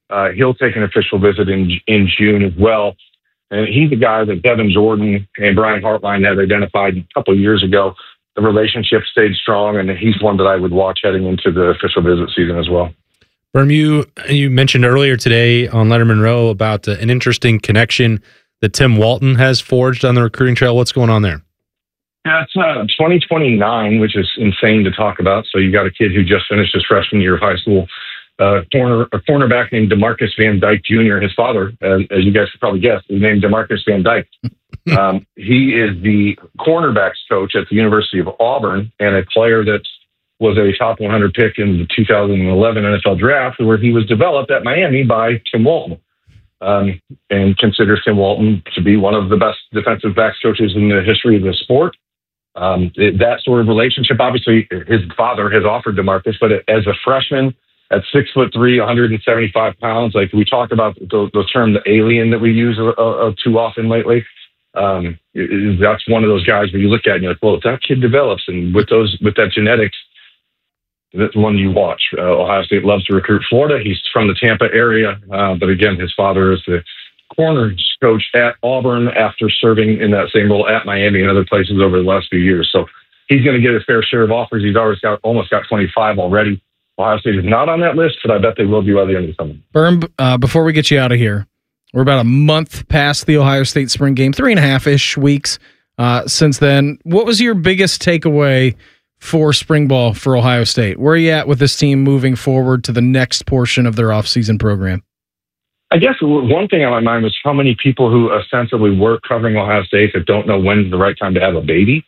He'll take an official visit in June as well. And he's a guy that Devin Jordan and Brian Hartline had identified a couple of years ago. The relationship stayed strong, and he's one that I would watch heading into the official visit season as well. Berm, you mentioned earlier today on Letterman Row about an interesting connection that Tim Walton has forged on the recruiting trail. What's going on there? Yeah, it's 2029, which is insane to talk about. So you got a kid who just finished his freshman year of high school, a cornerback named DeMarcus Van Dyke Jr. His father, as you guys could probably guess, is named DeMarcus Van Dyke. He is the cornerbacks coach at the University of Auburn and a player that was a top 100 pick in the 2011 NFL draft, where he was developed at Miami by Tim Walton, and considers Tim Walton to be one of the best defensive backs coaches in the history of the sport. That sort of relationship, obviously, his father has offered DeMarcus, but as a freshman at 6'3", 175 pounds, like we talk about the term "the alien" that we use too often lately. That's one of those guys where you look at it and you're like, well, if that kid develops and with that genetics, that's the one you watch. Ohio State loves to recruit Florida. He's from the Tampa area, but again, his father is the corners coach at Auburn after serving in that same role at Miami and other places over the last few years. So he's going to get his fair share of offers. He's almost got 25 already. Ohio State is not on that list, but I bet they will be by the end of the summer. Berm, before we get you out of here, we're about a month past the Ohio State spring game, 3.5-ish weeks since then. What was your biggest takeaway for spring ball for Ohio State? Where are you at with this team moving forward to the next portion of their offseason program? I guess one thing on my mind was how many people who ostensibly work covering Ohio State that don't know when's the right time to have a baby.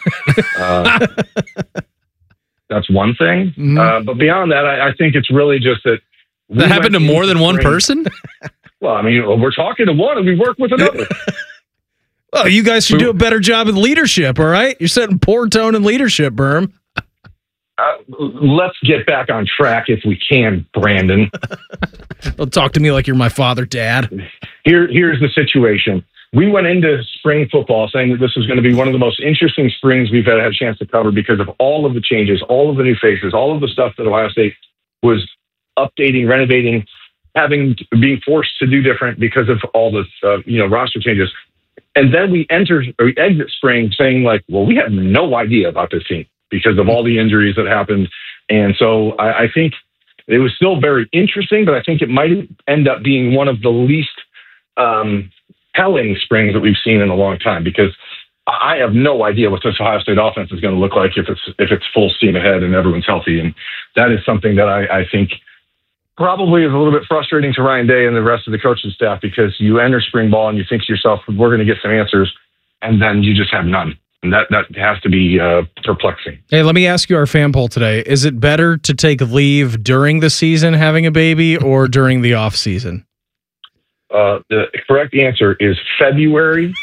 That's one thing. Mm-hmm. But beyond that, I think it's really just that. That happened to more than one person? Well, I mean, we're talking to one and we work with another. Well, you guys should do a better job of leadership, all right? You're setting poor tone in leadership, Berm. Let's get back on track if we can, Brandon. Don't talk to me like you're my father, Dad. Here's the situation. We went into spring football saying that this was going to be one of the most interesting springs we've had a chance to cover because of all of the changes, all of the new faces, all of the stuff that Ohio State was updating, renovating, being forced to do different because of all this, roster changes. And then we exit spring saying like, well, we have no idea about this team because of all the injuries that happened. And so I think it was still very interesting, but I think it might end up being one of the least telling springs that we've seen in a long time, because I have no idea what this Ohio State offense is going to look like if it's full steam ahead and everyone's healthy. And that is something that I think probably is a little bit frustrating to Ryan Day and the rest of the coaching staff, because you enter spring ball and you think to yourself, we're going to get some answers, and then you just have none. And that has to be perplexing. Hey, let me ask you our fan poll today. Is it better to take leave during the season having a baby or during the off season? The correct answer is February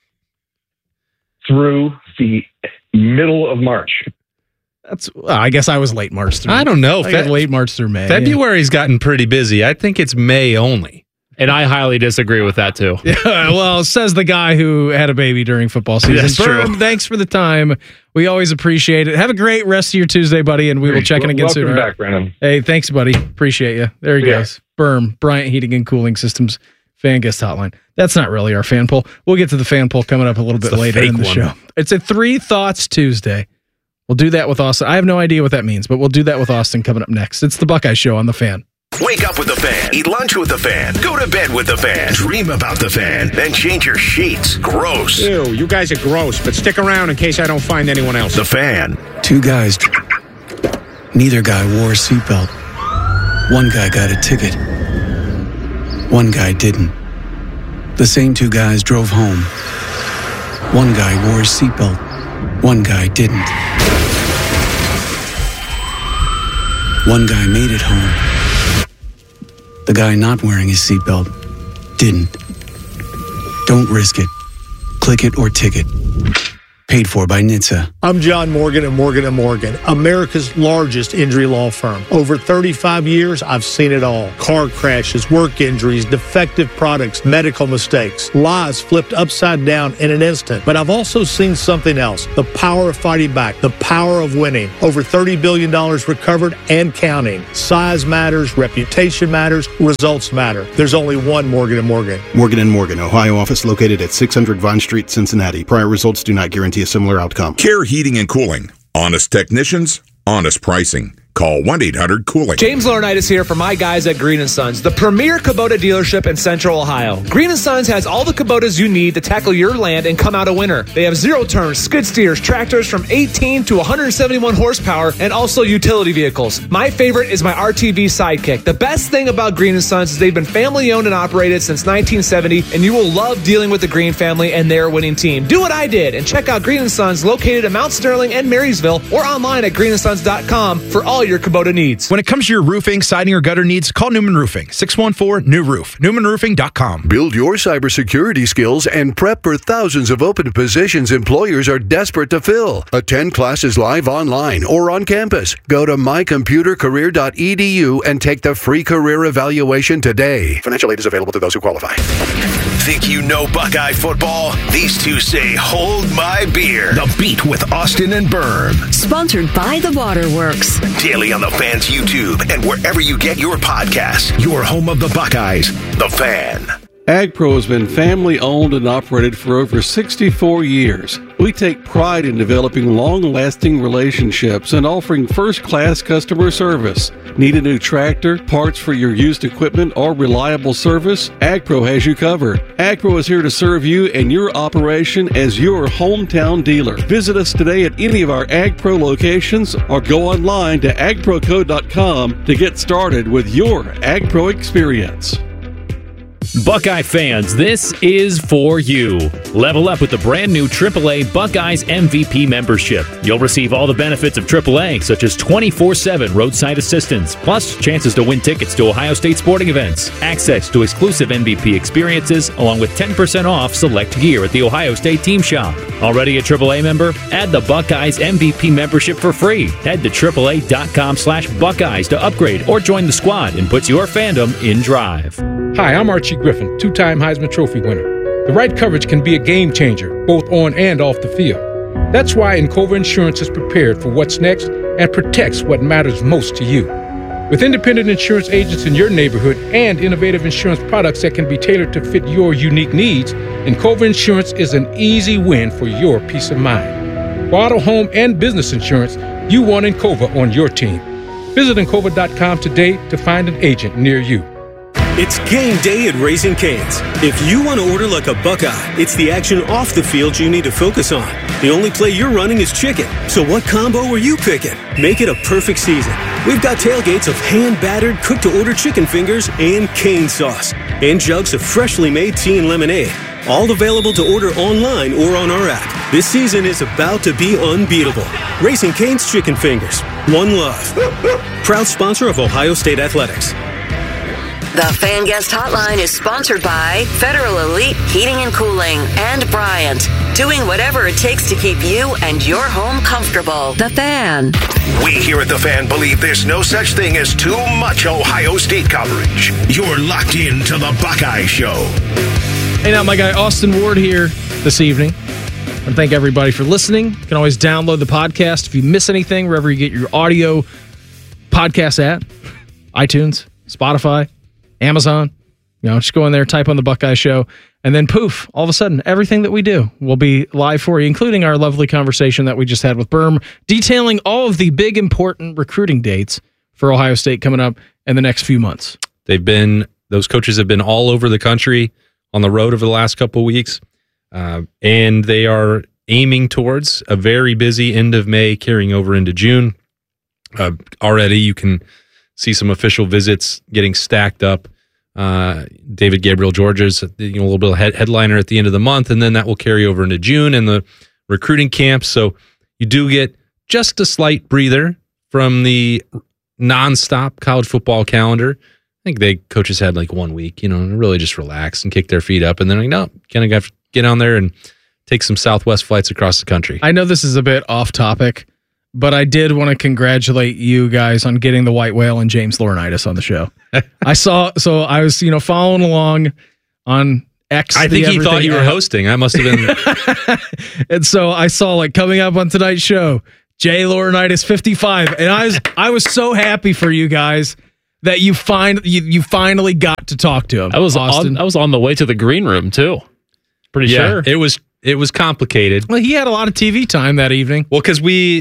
through the middle of March. I guess I was late March through. I don't know. Late March through May. February's gotten pretty busy. I think it's May only. And I highly disagree with that, too. Yeah, well, says the guy who had a baby during football season. That's true. Thanks for the time. We always appreciate it. Have a great rest of your Tuesday, buddy, and we will check in again soon. Welcome back, Brandon. Hey, thanks, buddy. Appreciate you. There he goes. Berm, Bryant Heating and Cooling Systems fan guest hotline. That's not really our fan poll. We'll get to the fan poll coming up a little bit later in the show. It's a 3 Thoughts Tuesday. We'll do that with Austin. I have no idea what that means, but we'll do that with Austin coming up next. It's the Buckeye Show on The Fan. Wake up with The Fan. Eat lunch with The Fan. Go to bed with The Fan. Dream about The Fan. Then change your sheets. Gross. Ew, you guys are gross, but stick around in case I don't find anyone else. The Fan. 2 guys. Neither guy wore a seatbelt. One guy got a ticket. One guy didn't. The same 2 guys drove home. One guy wore a seatbelt. One guy didn't. One guy made it home. The guy not wearing his seatbelt didn't. Don't risk it. Click it or ticket. Paid for by NHTSA. I'm John Morgan at Morgan & Morgan, America's largest injury law firm. Over 35 years, I've seen it all. Car crashes, work injuries, defective products, medical mistakes, lives flipped upside down in an instant. But I've also seen something else, the power of fighting back, the power of winning. Over $30 billion recovered and counting. Size matters, reputation matters, results matter. There's only one Morgan & Morgan. Morgan & Morgan, Ohio office located at 600 Vine Street, Cincinnati. Prior results do not guarantee a similar outcome. Care Heating and Cooling. Honest technicians, honest pricing. Call 1-800-COOLING. James Laurinaitis here for my guys at Green & Sons, the premier Kubota dealership in Central Ohio. Green & Sons has all the Kubotas you need to tackle your land and come out a winner. They have zero-turns, skid steers, tractors from 18 to 171 horsepower, and also utility vehicles. My favorite is my RTV Sidekick. The best thing about Green & Sons is they've been family-owned and operated since 1970, and you will love dealing with the Green family and their winning team. Do what I did and check out Green & Sons located in Mount Sterling and Marysville or online at greenandsons.com for all your Kubota needs. When it comes to your roofing, siding, or gutter needs, call Newman Roofing. 614-NEW-ROOF. NewmanRoofing.com. Build your cybersecurity skills and prep for thousands of open positions employers are desperate to fill. Attend classes live online or on campus. Go to mycomputercareer.edu and take the free career evaluation today. Financial aid is available to those who qualify. Think you know Buckeye football? These two say, hold my beer. The Beat with Austin and Berm. Sponsored by The Waterworks. Daily on the Fan's YouTube and wherever you get your podcasts. Your home of the Buckeyes, The Fan. AgPro has been family owned and operated for over 64 years. We take pride in developing long-lasting relationships and offering first-class customer service. Need a new tractor, parts for your used equipment, or reliable service? AgPro has you covered. AgPro is here to serve you and your operation as your hometown dealer. Visit us today at any of our AgPro locations or go online to agproco.com to get started with your AgPro experience. Buckeye fans, this is for you. Level up with the brand new AAA Buckeyes MVP membership. You'll receive all the benefits of AAA, such as 24/7 roadside assistance, plus chances to win tickets to Ohio State sporting events, access to exclusive MVP experiences, along with 10% off select gear at the Ohio State team shop. Already a AAA member? Add the Buckeyes MVP membership for free. Head to AAA.com/Buckeyes to upgrade or join the squad and put your fandom in drive. Hi, I'm Archie Griffin, two-time Heisman Trophy winner. The right coverage can be a game changer, both on and off the field. That's why Encova Insurance is prepared for what's next and protects what matters most to you. With independent insurance agents in your neighborhood and innovative insurance products that can be tailored to fit your unique needs, Encova Insurance is an easy win for your peace of mind. For auto, home, and business insurance, you want Encova on your team. Visit Encova.com today to find an agent near you. It's game day at Raising Cane's. If you want to order like a Buckeye, it's the action off the field you need to focus on. The only play you're running is chicken. So what combo are you picking? Make it a perfect season. We've got tailgates of hand-battered, cooked-to-order chicken fingers and cane sauce. And jugs of freshly made tea and lemonade. All available to order online or on our app. This season is about to be unbeatable. Raising Cane's Chicken Fingers. One love. Proud sponsor of Ohio State Athletics. The Fan Guest Hotline is sponsored by Federal Elite Heating and Cooling and Bryant, doing whatever it takes to keep you and your home comfortable. The Fan. We here at The Fan believe there's no such thing as too much Ohio State coverage. You're locked into the Buckeye Show. Hey, now my guy Austin Ward here this evening. I want to thank everybody for listening. You can always download the podcast if you miss anything, wherever you get your audio podcast at. iTunes, Spotify, Amazon. You know, just go in there, type on the Buckeye Show, and then poof, all of a sudden, everything that we do will be live for you, including our lovely conversation that we just had with Berm, detailing all of the big, important recruiting dates for Ohio State coming up in the next few months. Those coaches have been all over the country on the road over the last couple of weeks, and they are aiming towards a very busy end of May, carrying over into June. Already, you can see some official visits getting stacked up. David Gabriel George's a little bit of headliner at the end of the month, and then that will carry over into June and the recruiting camps. So you do get just a slight breather from the nonstop college football calendar. I think coaches had like 1 week, really just relax and kick their feet up, and then no, kind of got to get on there and take some Southwest flights across the country. I know this is a bit off topic, but I did want to congratulate you guys on getting the white whale and James Laurinaitis on the show. I was, following along on X. I think he thought you were hosting. I must have been. And so I saw coming up on tonight's show, Jay Laurinaitis 55, and I was so happy for you guys that you finally got to talk to him. I was Austin. I was on the way to the green room too. Pretty sure it was complicated. Well, he had a lot of TV time that evening. Well, because we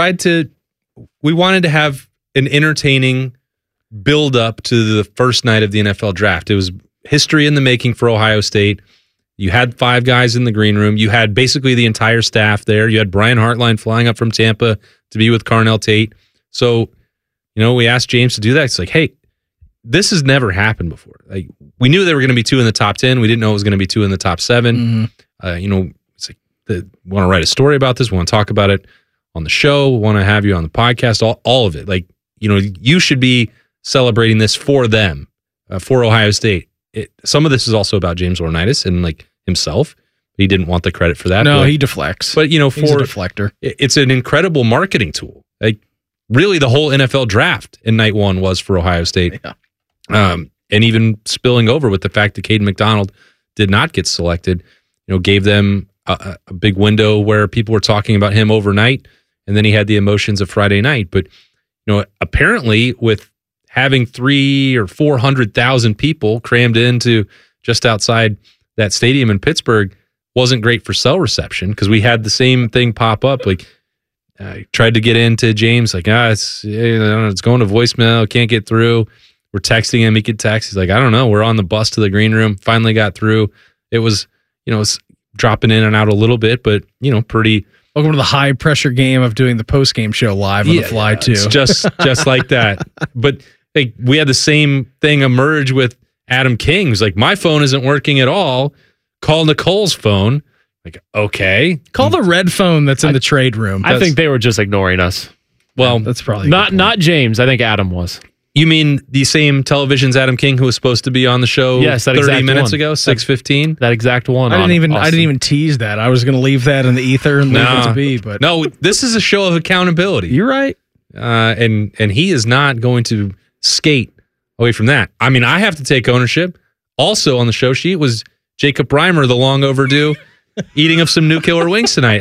wanted to have an entertaining build up to the first night of the NFL draft. It was history in the making for Ohio State. You had 5 guys in the green room. You had basically the entire staff there. You had Brian Hartline flying up from Tampa to be with Carnell Tate. So, we asked James to do that. It's like, hey, this has never happened before. Like, we knew there were going to be 2 in the top 10. We didn't know it was going to be 2 in the top 7. Mm-hmm. It's like, we want to write a story about this. We want to talk about it on the show. We want to have you on the podcast. All of it. Like, you should be celebrating this for them, for Ohio State. Some of this is also about James Laurinaitis and himself. He didn't want the credit for that. No, he deflects. But he's a deflector. It's an incredible marketing tool. Like, really, the whole NFL draft in night 1 was for Ohio State. Yeah. And even spilling over with the fact that Caden McDonald did not get selected, gave them a big window where people were talking about him overnight, and then he had the emotions of Friday night. But apparently, with having 300,000 or 400,000 people crammed into just outside that stadium in Pittsburgh wasn't great for cell reception, because we had the same thing pop up. I tried to get into James, it's going to voicemail, can't get through. We're texting him, he could text. He's like, I don't know. We're on the bus to the green room. Finally got through. It was, it's dropping in and out a little bit, but pretty. Welcome to the high pressure game of doing the post game show live on the fly too. It's just like that. But we had the same thing emerge with Adam King. He's like, my phone isn't working at all. Call Nicole's phone. Okay. Call the red phone that's in the trade room. I think they were just ignoring us. Well, that's probably not James. I think Adam was. You mean the same television's Adam King who was supposed to be on the show 30 minutes ago, 6:15? That exact one. I didn't even tease that. I was going to leave that in the ether and leave it to be. But no, this is a show of accountability. You're right. And he is not going to skate away from that. I mean, I have to take ownership. Also on the show sheet was Jacob Reimer, the long overdue eating of some new killer wings tonight.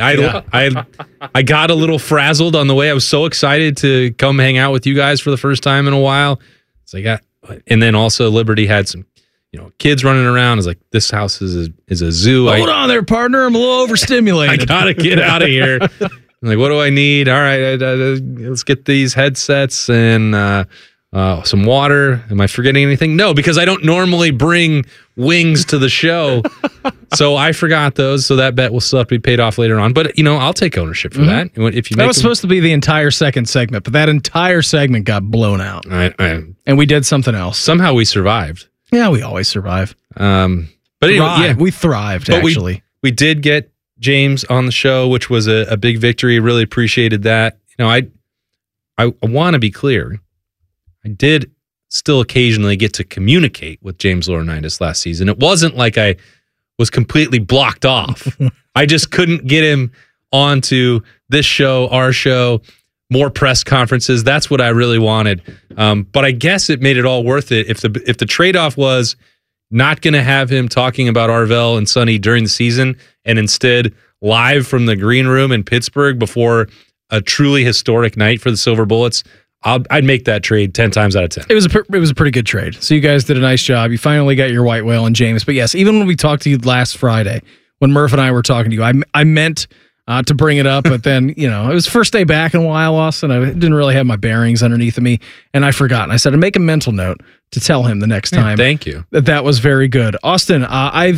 I got a little frazzled on the way. I was so excited to come hang out with you guys for the first time in a while. It's like, and then also Liberty had some, kids running around. It's like, this house is a zoo. Hold on there, partner. I'm a little overstimulated. I gotta get out of here. I'm like, what do I need? All right, let's get these headsets and some water. Am I forgetting anything? No, because I don't normally bring wings to the show. So I forgot those. So that bet will still have to be paid off later on. But, I'll take ownership for that. If you that was supposed to be the entire second segment, but that entire segment got blown out. And we did something else. Somehow we survived. Yeah, we always survive. But anyway, we thrived, actually. We did get James on the show, which was a big victory. Really appreciated that. I want to be clear. I did still occasionally get to communicate with James Laurinaitis last season. It wasn't like I was completely blocked off. I just couldn't get him onto this show, our show, more press conferences. That's what I really wanted. But I guess it made it all worth it. If the trade-off was not going to have him talking about Arvell and Sonny during the season, and instead live from the green room in Pittsburgh before a truly historic night for the Silver Bullets, I'd make that trade 10 times out of 10. It was a pretty good trade. So you guys did a nice job. You finally got your white whale and James. But yes, even when we talked to you last Friday, when Murph and I were talking to you, I meant to bring it up, but then, it was first day back in a while, Austin. I didn't really have my bearings underneath of me, and I forgot. And I said, to make a mental note to tell him the next time. Thank you. That was very good. Austin, I'm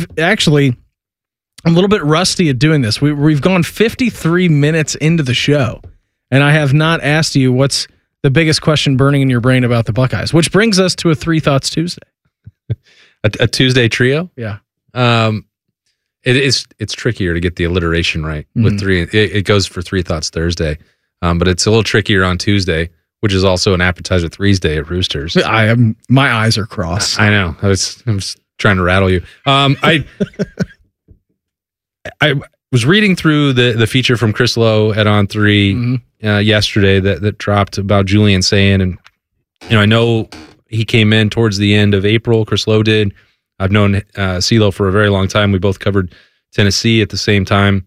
a little bit rusty at doing this. We've gone 53 minutes into the show, and I have not asked you what's the biggest question burning in your brain about the Buckeyes, which brings us to a Three Thoughts Tuesday. a Tuesday trio? Yeah. It's trickier to get the alliteration right with three. It goes for Three Thoughts Thursday, but it's a little trickier on Tuesday, which is also an appetizer threes day at Roosters. My eyes are crossed. I know. I'm just trying to rattle you. was reading through the feature from Chris Lowe at On3 yesterday that dropped about Julian Sayin, and I know he came in towards the end of April. Chris Lowe did. I've known CeeLo for a very long time. We both covered Tennessee at the same time,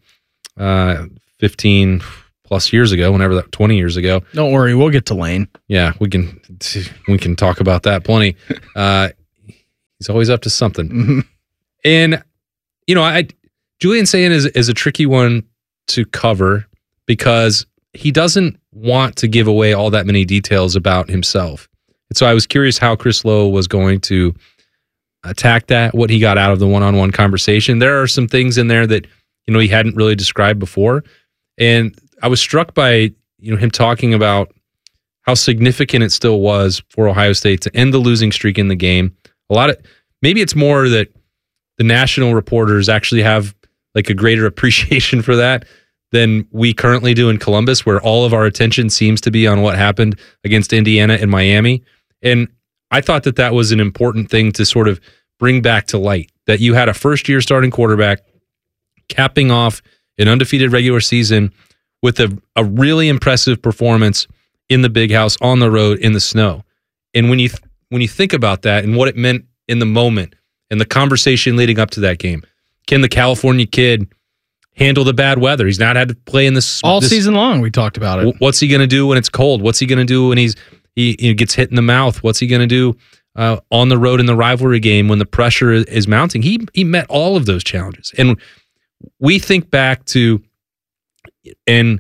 15 plus years ago, 20 years ago. Don't worry, we'll get to Lane. Yeah, we can talk about that plenty. He's always up to something. And Julian Sayin is a tricky one to cover because he doesn't want to give away all that many details about himself. And so I was curious how Chris Lowe was going to attack that, what he got out of the one-on-one conversation. There are some things in there that, he hadn't really described before. And I was struck by, him talking about how significant it still was for Ohio State to end the losing streak in the game. Maybe it's more that the national reporters actually have like a greater appreciation for that than we currently do in Columbus, where all of our attention seems to be on what happened against Indiana and Miami. And I thought that was an important thing to sort of bring back to light, that you had a first-year starting quarterback capping off an undefeated regular season with a really impressive performance in the Big House, on the road, in the snow. And when you think about that and what it meant in the moment and the conversation leading up to that game, can the California kid handle the bad weather? He's not had to play in this season long. We talked about it. What's he going to do when it's cold? What's he going to do when he gets hit in the mouth? What's he going to do on the road in the rivalry game when the pressure is mounting? He met all of those challenges. And we think back to, and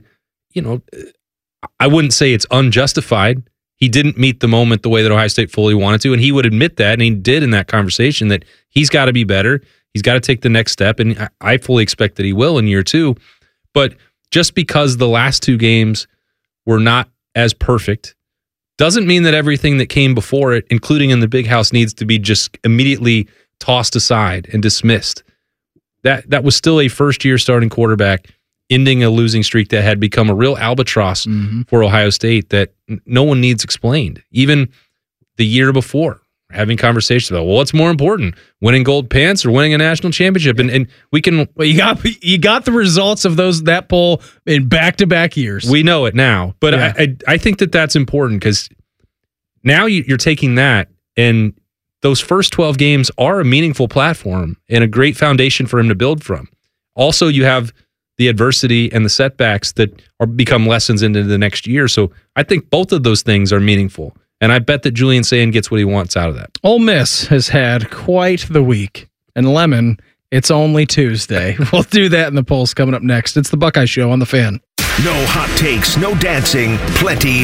I wouldn't say it's unjustified. He didn't meet the moment the way that Ohio State fully wanted to, and he would admit that, and he did in that conversation, that he's got to be better. He's got to take the next step, and I fully expect that he will in year two. But just because the last two games were not as perfect doesn't mean that everything that came before it, including in the Big House, needs to be just immediately tossed aside and dismissed. That was still a first-year starting quarterback ending a losing streak that had become a real albatross for Ohio State that no one needs explained. Even the year before, having conversations about, well, what's more important, winning gold pants or winning a national championship? And we can... Well, you got the results of that poll in back-to-back years. We know it now. But yeah. I think that's important because now you're taking that, and those first 12 games are a meaningful platform and a great foundation for him to build from. Also, you have the adversity and the setbacks that become lessons into the next year. So I think both of those things are meaningful. And I bet that Julian Sayin gets what he wants out of that. Ole Miss has had quite the week. And Lemon, it's only Tuesday. We'll do that in the polls coming up next. It's the Buckeye Show on The Fan. No hot takes, no dancing, plenty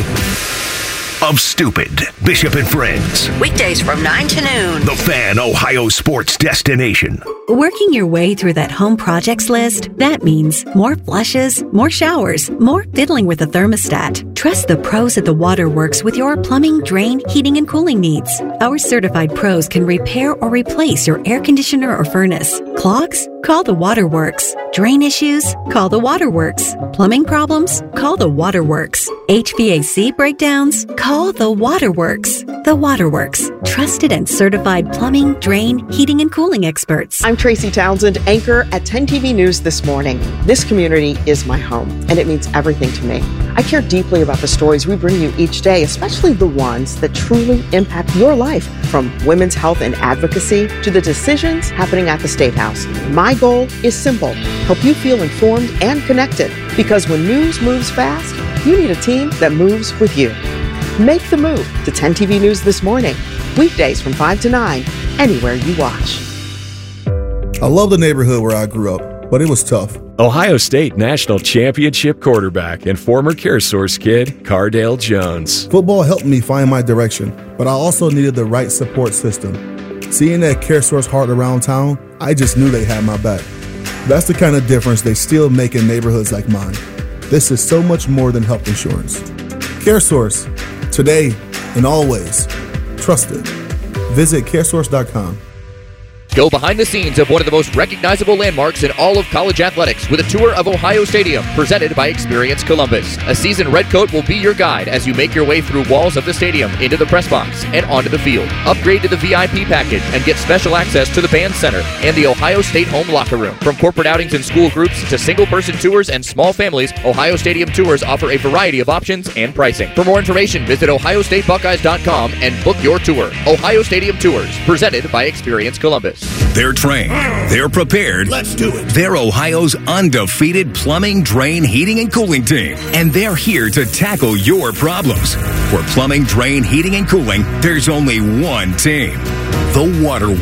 of stupid. Bishop and Friends. Weekdays from 9 to noon. The Fan, Ohio sports destination. Working your way through that home projects list, that means more flushes, more showers, more fiddling with the thermostat. Trust the pros at the Waterworks with your plumbing, drain, heating, and cooling needs. Our certified pros can repair or replace your air conditioner or furnace. Clogs? Call the Waterworks. Drain issues? Call the Waterworks. Plumbing problems? Call the Waterworks. HVAC breakdowns? Call the Waterworks. The Waterworks. Trusted and certified plumbing, drain, heating, and cooling experts. I'm Tracy Townsend, anchor at 10 TV News This Morning. This community is my home, and it means everything to me. I care deeply about the stories we bring you each day, especially the ones that truly impact your life, from women's health and advocacy to the decisions happening at the State House. My goal is simple: help you feel informed and connected. Because when news moves fast, you need a team that moves with you. Make the move to 10 TV News This Morning, weekdays from 5 to 9, anywhere you watch. I love the neighborhood where I grew up, but it was tough. Ohio State National Championship quarterback and former CareSource kid, Cardale Jones. Football helped me find my direction, but I also needed the right support system. Seeing that CareSource heart around town, I just knew they had my back. That's the kind of difference they still make in neighborhoods like mine. This is so much more than health insurance. CareSource, today and always. Trusted. Visit caresource.com. Go behind the scenes of one of the most recognizable landmarks in all of college athletics with a tour of Ohio Stadium presented by Experience Columbus. A seasoned redcoat will be your guide as you make your way through walls of the stadium, into the press box, and onto the field. Upgrade to the VIP package and get special access to the band center and the Ohio State home locker room. From corporate outings and school groups to single-person tours and small families, Ohio Stadium Tours offer a variety of options and pricing. For more information, visit OhioStateBuckeyes.com and book your tour. Ohio Stadium Tours, presented by Experience Columbus. They're trained. They're prepared. Let's do it. They're Ohio's undefeated plumbing, drain, heating, and cooling team. And they're here to tackle your problems. For plumbing, drain, heating, and cooling, there's only one team. The Water